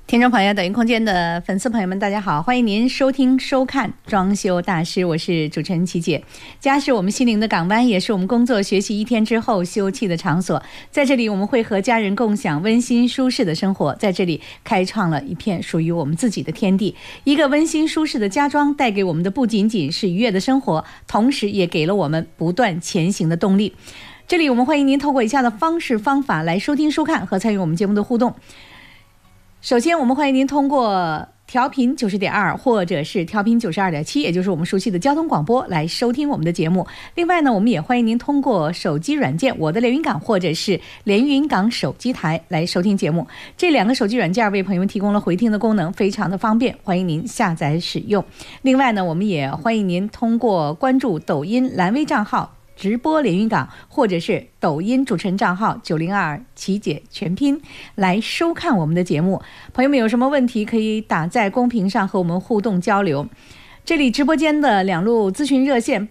听众朋友，抖音空间的粉丝朋友们，大家好，欢迎您收听收看装修大师，我是主持人琪姐。家是我们心灵的港湾，也是我们工作学习一天之后休憩的场所。在这里，我们会和家人共享温馨舒适的生活，在这里开创了一片属于我们自己的天地。一个温馨舒适的家装带给我们的不仅仅是愉悦的生活，同时也给了我们不断前行的动力。这里我们欢迎您透过以下的方式方法来收听收看和参与我们节目的互动。首先，我们欢迎您通过调频90.2或者是调频92.7，也就是我们熟悉的交通广播来收听我们的节目。另外呢，我们也欢迎您通过手机软件我的连云港或者是连云港手机台来收听节目。这两个手机软件为朋友们提供了回听的功能，非常的方便，欢迎您下载使用。另外呢，我们也欢迎您通过关注抖音蓝微账号直播连云港，或者是抖音主持人账号902琪姐全拼来收看我们的节目。朋友们有什么问题可以打在公屏上和我们互动交流。这里直播间的两路咨询热线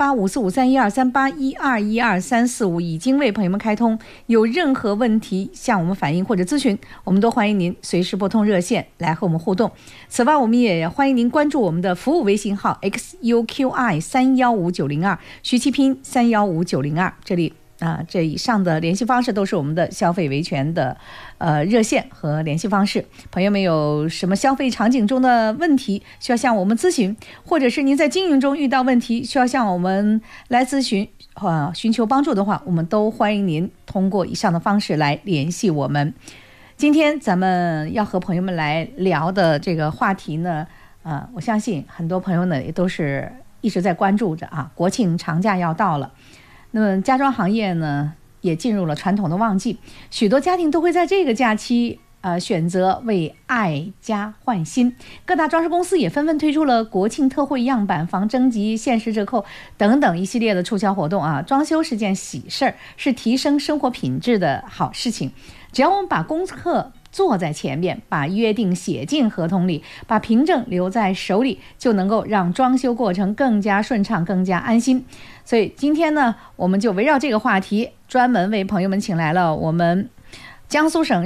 85453123812345已经为朋友们开通，有任何问题向我们反映或者咨询，我们都欢迎您随时拨通热线来和我们互动。此外，我们也欢迎您关注我们的服务微信号 xuqi315902，徐其拼315902。这以上的联系方式都是我们的消费维权的热线和联系方式。朋友们有什么消费场景中的问题需要向我们咨询，或者是您在经营中遇到问题需要向我们来咨询寻求帮助的话，我们都欢迎您通过以上的方式来联系我们。今天咱们要和朋友们来聊的这个话题呢，我相信很多朋友呢也都是一直在关注着啊，国庆长假要到了。那么家装行业呢也进入了传统的旺季，许多家庭都会在这个假期选择为爱家换新。各大装饰公司也纷纷推出了国庆特惠样板房征集、限时折扣等等一系列的促销活动啊。装修是件喜事儿，是提升生活品质的好事情。只要我们把功课做在前面，把约定写进合同里，把凭证留在手里，就能够让装修过程更加顺畅，更加安心。所以今天呢，我们就围绕这个话题专门为朋友们请来了我们江苏省